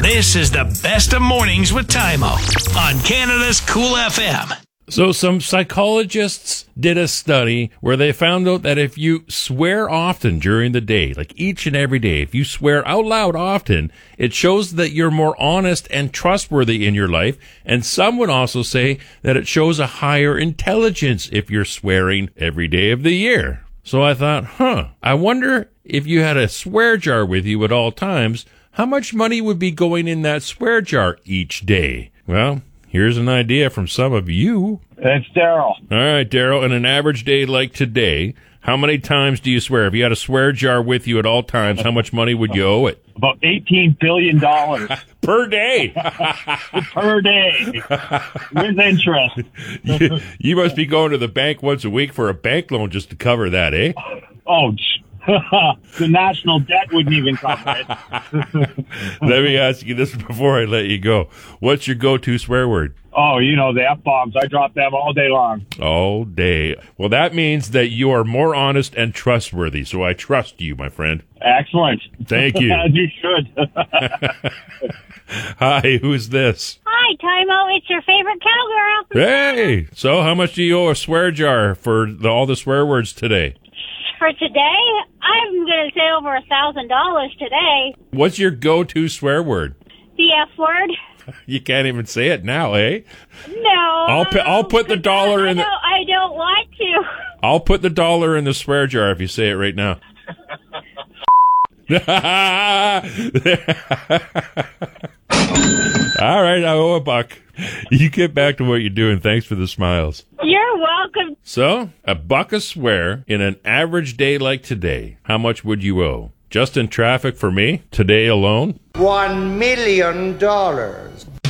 This is the best of mornings with Tymo on Canada's Cool FM. So some psychologists did a study where they found out that if you swear often during the day, like each and every day, if you swear out loud often, it shows that you're more honest and trustworthy in your life. And some would also say that it shows a higher intelligence if you're swearing every day of the year. So I thought, I wonder if you had a swear jar with you at all times, how much money would be going in that swear jar each day? Well, here's an idea from some of you. It's Daryl. All right, Daryl, in an average day like today, how many times do you swear? If you had a swear jar with you at all times, how much money would you owe it? About $18 billion Per day. per day with interest. You must be going to the bank once a week for a bank loan just to cover that, eh? Oh, the national debt wouldn't even cover it. Let me ask you this before I let you go. What's your go-to swear word? Oh, you know, the F-bombs. I drop them all day long. All day. Well, that means that you are more honest and trustworthy, so I trust you, my friend. Excellent. Thank you. As you should. Hi, who's this? Hi, Tymo. It's your favorite cowgirl. Hey! So how much do you owe a swear jar for all the swear words today? For today, I'm going to say over $1,000 today. What's your go-to swear word? The F word. You can't even say it now, eh? No. I'll put the dollar in the... I don't want to. I'll put the dollar in the swear jar if you say it right now. All right, I owe $1. You get back to what you're doing. Thanks for the smiles. You're welcome. So, $1 a swear in an average day like today, how much would you owe? Just in traffic for me, today alone? $1 million.